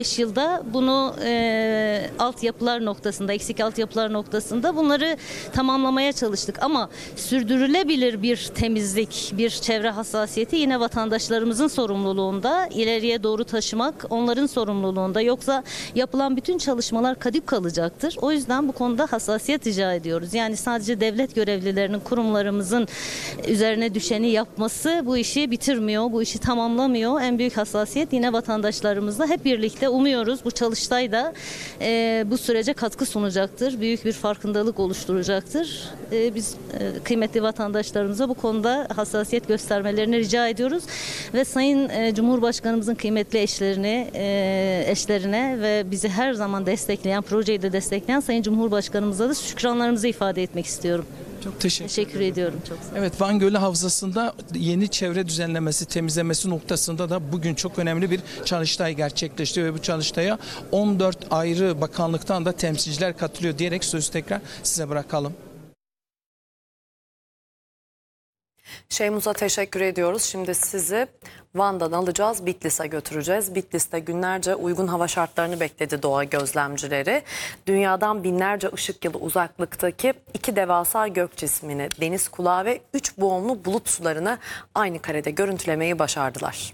5 yılda bunu altyapılar noktasında, eksik altyapılar noktasında bunları tamamlamaya çalıştık. Ama sürdürülebilir bir temizlik, bir çevre hassasiyeti yine vatandaşlarımızın sorumluluğunda. İleriye doğru taşımak onların sorumluluğunda. Yoksa yapılan bütün çalışmalar kadük kalacaktır. O yüzden bu konuda hassasiyet rica ediyoruz. Yani sadece devlet görevlilerinin, kurumlarımızın üzerine düşeni yapması bu işi bitirmiyor, bu işi tamamlamıyor. En büyük hassasiyet yine vatandaşlarımızla hep birlikte umuyoruz. Bu çalıştay da bu sürece katkı sunacaktır. Büyük bir farkındalık oluşturacaktır. Biz kıymetli vatandaşlarımıza bu konuda hassasiyet göstermelerini rica ediyoruz. Ve Sayın Cumhurbaşkanımızın kıymetli eşlerine ve bizi her zaman destekleyen, projeyi de destekleyen Sayın Cumhurbaşkanımıza da şükranlarımızı ifade etmek istiyorum. Çok teşekkür ediyorum. Çok sağ olun. Evet, Van Gölü Havzası'nda yeni çevre düzenlemesi, temizlemesi noktasında da bugün çok önemli bir çalıştay gerçekleşti ve bu çalıştaya 14 ayrı bakanlıktan da temsilciler katılıyor diyerek sözü tekrar size bırakalım. Şeyhmuz'a teşekkür ediyoruz. Şimdi sizi Van'dan alacağız, Bitlis'e götüreceğiz. Bitlis'te günlerce uygun hava şartlarını bekledi doğa gözlemcileri. Dünyadan binlerce ışık yılı uzaklıktaki 2 devasa gök cismini, deniz kulağı ve 3 boğumlu bulut sularını aynı karede görüntülemeyi başardılar.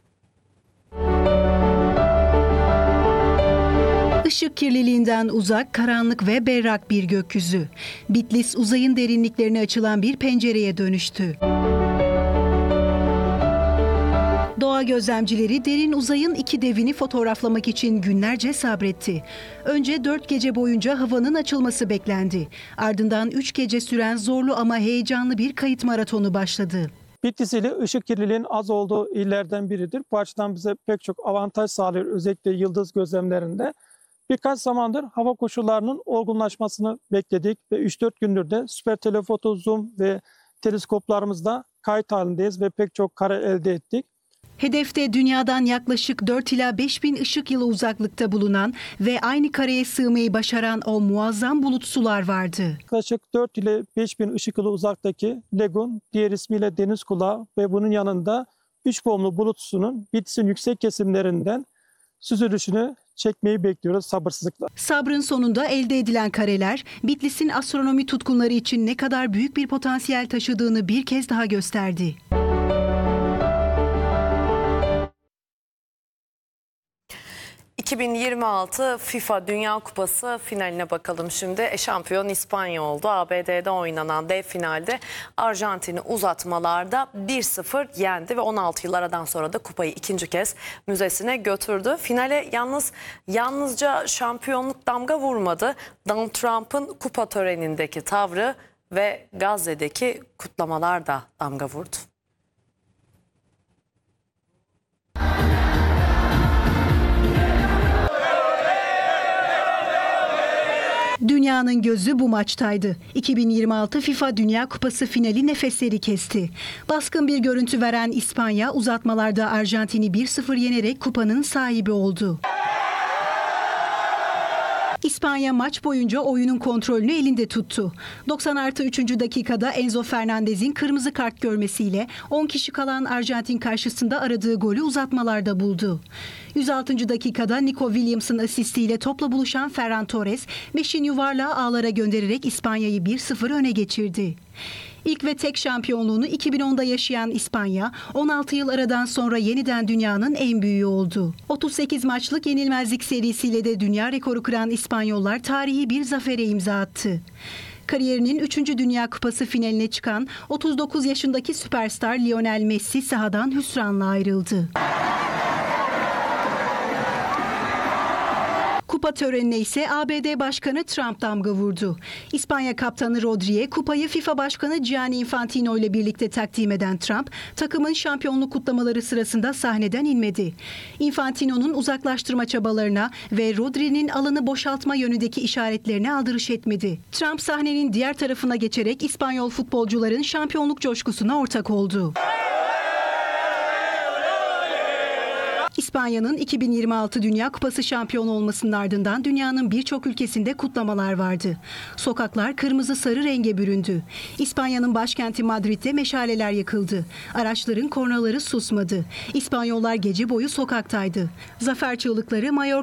Işık kirliliğinden uzak, karanlık ve berrak bir gökyüzü. Bitlis uzayın derinliklerine açılan bir pencereye dönüştü. Doğa gözlemcileri derin uzayın 2 devini fotoğraflamak için günlerce sabretti. Önce 4 gece boyunca havanın açılması beklendi. Ardından 3 gece süren zorlu ama heyecanlı bir kayıt maratonu başladı. Bitlis ili ışık kirliliğinin az olduğu illerden biridir. Bu açıdan bize pek çok avantaj sağlıyor, özellikle yıldız gözlemlerinde. Birkaç zamandır hava koşullarının olgunlaşmasını bekledik ve 3-4 gündür de süper telefoto, zoom ve teleskoplarımızda kayıt halindeyiz ve pek çok kare elde ettik. Hedefte dünyadan yaklaşık 4 ila 5 bin ışık yılı uzaklıkta bulunan ve aynı kareye sığmayı başaran o muazzam bulut sular vardı. Yaklaşık 4 ile 5 bin ışık yılı uzaktaki Legun, diğer ismiyle deniz kulağı ve bunun yanında 3 boğumlu bulut susunun Bitlis'in yüksek kesimlerinden süzülüşünü çekmeyi bekliyoruz sabırsızlıkla. Sabrın sonunda elde edilen kareler, Bitlis'in astronomi tutkunları için ne kadar büyük bir potansiyel taşıdığını bir kez daha gösterdi. ...2026 FIFA Dünya Kupası finaline bakalım şimdi. Şampiyon İspanya oldu. ABD'de oynanan dev finalde Arjantin'i uzatmalarda 1-0 yendi ve 16 yıl aradan sonra da kupayı ikinci kez müzesine götürdü. Finale yalnızca şampiyonluk damga vurmadı. Donald Trump'ın kupa törenindeki tavrı ve Gazze'deki kutlamalar da damga vurdu. Dünyanın gözü bu maçtaydı. 2026 FIFA Dünya Kupası finali nefesleri kesti. Baskın bir görüntü veren İspanya uzatmalarda Arjantin'i 1-0 yenerek kupanın sahibi oldu. İspanya maç boyunca oyunun kontrolünü elinde tuttu. 90+3. dakikada Enzo Fernandez'in kırmızı kart görmesiyle 10 kişi kalan Arjantin karşısında aradığı golü uzatmalarda buldu. 106. dakikada Nico Williams'ın asistiyle topla buluşan Ferran Torres, 5'in yuvarlağı ağlara göndererek İspanya'yı 1-0 öne geçirdi. İlk ve tek şampiyonluğunu 2010'da yaşayan İspanya, 16 yıl aradan sonra yeniden dünyanın en büyüğü oldu. 38 maçlık yenilmezlik serisiyle de dünya rekoru kıran İspanyollar tarihi bir zafere imza attı. Kariyerinin 3. Dünya Kupası finaline çıkan 39 yaşındaki süperstar Lionel Messi sahadan hüsranla ayrıldı. Kupa törenine ise ABD Başkanı Trump damga vurdu. İspanya kaptanı Rodri'ye kupayı FIFA Başkanı Gianni Infantino ile birlikte takdim eden Trump, takımın şampiyonluk kutlamaları sırasında sahneden inmedi. Infantino'nun uzaklaştırma çabalarına ve Rodri'nin alanı boşaltma yönündeki işaretlerine aldırış etmedi. Trump sahnenin diğer tarafına geçerek İspanyol futbolcuların şampiyonluk coşkusuna ortak oldu. İspanya'nın 2026 Dünya Kupası şampiyonu olmasının ardından dünyanın birçok ülkesinde kutlamalar vardı. Sokaklar kırmızı sarı renge büründü. İspanya'nın başkenti Madrid'de meşaleler yakıldı. Araçların kornaları susmadı. İspanyollar gece boyu sokaktaydı. Zafer çığlıkları Mallorca